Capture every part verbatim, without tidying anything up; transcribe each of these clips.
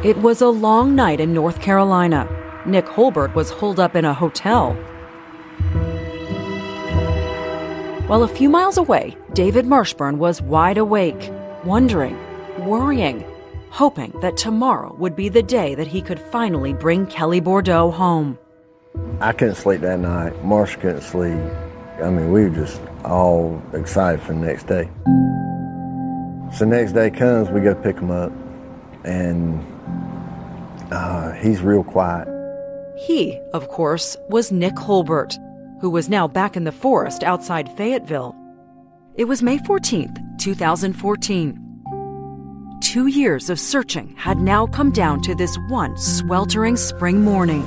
It was a long night in North Carolina. Nick Holbert was holed up in a hotel. While a few miles away, David Marshburn was wide awake, wondering, worrying, hoping that tomorrow would be the day that he could finally bring Kelly Bordeaux home. I couldn't sleep that night. Marsh couldn't sleep. I mean, we were just all excited for the next day. So the next day comes, we go pick him up, and uh, he's real quiet. He, of course, was Nick Holbert, who was now back in the forest outside Fayetteville. It was May fourteenth, two thousand fourteen. Two years of searching had now come down to this one sweltering spring morning.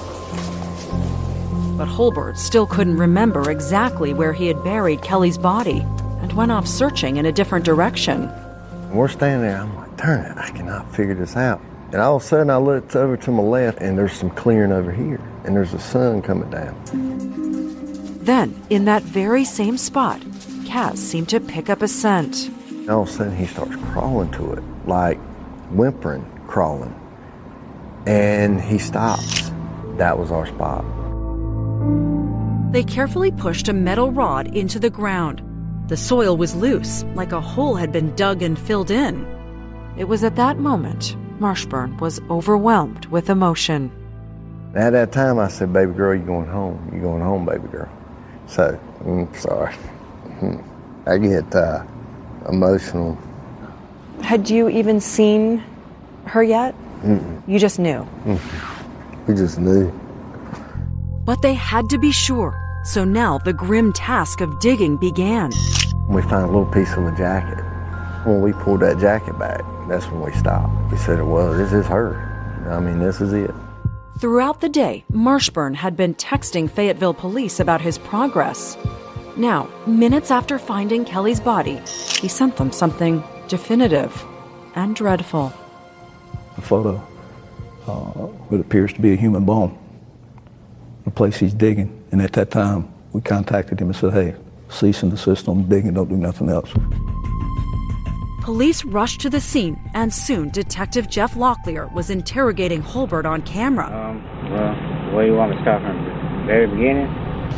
But Holbert still couldn't remember exactly where he had buried Kelly's body and went off searching in a different direction. We're standing there, I'm like, darn it, I cannot figure this out. And all of a sudden I looked over to my left and there's some clearing over here and there's the sun coming down. Then, in that very same spot, Kaz seemed to pick up a scent. And all of a sudden he starts crawling to it, like whimpering, crawling. And he stops. That was our spot. They carefully pushed a metal rod into the ground. The soil was loose, like a hole had been dug and filled in. It was at that moment Marshburn was overwhelmed with emotion. At that time I said, baby girl, you going home. You going home, baby girl. So, I'm sorry. I get uh, emotional. Had you even seen her yet? Mm-mm. You just knew? Mm-mm. We just knew. But they had to be sure, so now the grim task of digging began. We found a little piece of a jacket. When we pulled that jacket back, that's when we stopped. We said, well, this is her. I mean, this is it. Throughout the day, Marshburn had been texting Fayetteville police about his progress. Now, minutes after finding Kelly's body, he sent them something definitive and dreadful. A photo. Uh, what appears to be a human bone. The place he's digging. And at that time, we contacted him and said, hey, cease and desist on digging, don't do nothing else. Police rushed to the scene, and soon Detective Jeff Locklear was interrogating Holbert on camera. Um, well, where you want to start from? The very beginning?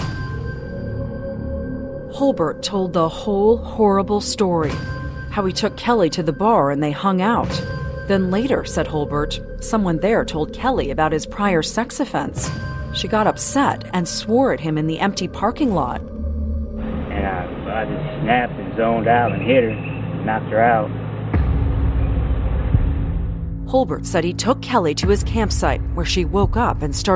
Holbert told the whole horrible story. How he took Kelly to the bar and they hung out. Then later, said Holbert, someone there told Kelly about his prior sex offense. She got upset and swore at him in the empty parking lot. And I, I just snapped and zoned out and hit her. Knocked her out. Holbert said he took Kelly to his campsite where she woke up and started